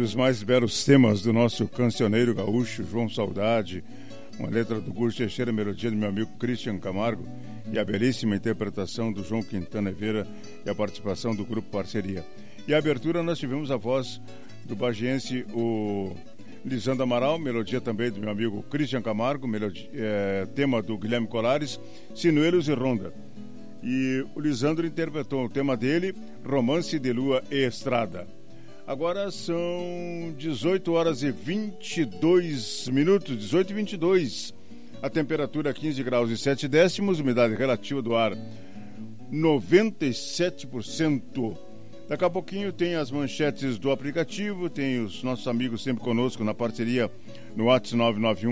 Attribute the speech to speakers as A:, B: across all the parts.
A: dos mais belos temas do nosso cancioneiro gaúcho, João Saudade, uma letra do Gurso Teixeira, melodia do meu amigo Christian Camargo e a belíssima interpretação do João Quintana Vera e a participação do Grupo Parceria. E a abertura nós tivemos a voz do bagiense, o Lisandro Amaral, melodia também do meu amigo Christian Camargo, tema do Guilherme Colares, Sinuelos e Ronda. E o Lisandro interpretou o tema dele, Romance de Lua e Estrada. Agora são 18 horas e 22 minutos, 18 e 22. A temperatura 15 graus e 7 décimos, umidade relativa do ar 97%. Daqui a pouquinho tem as manchetes do aplicativo, tem os nossos amigos sempre conosco na parceria no WhatsApp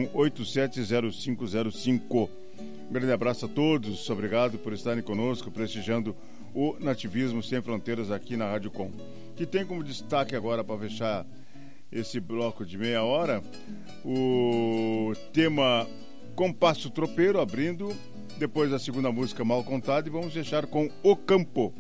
A: 991-870505. Um grande abraço a todos, obrigado por estarem conosco, prestigiando o Nativismo Sem Fronteiras aqui na Rádio Com. Que tem como destaque agora, para fechar esse bloco de meia hora, o tema Compasso Tropeiro, abrindo, depois a segunda música Mal Contada, e vamos fechar com O Campo.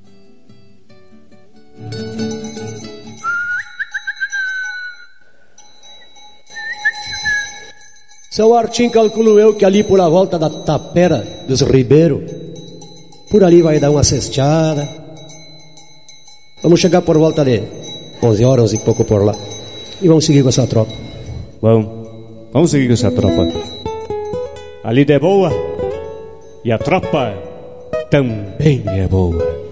B: Seu Artim, calculo eu que ali por a volta da Tapera dos Ribeiros, por ali vai dar uma cesteada. Vamos chegar por volta de 11 horas e pouco por lá. E vamos seguir com essa tropa.
C: Vamos seguir com essa tropa. A lida é boa e a tropa também é boa.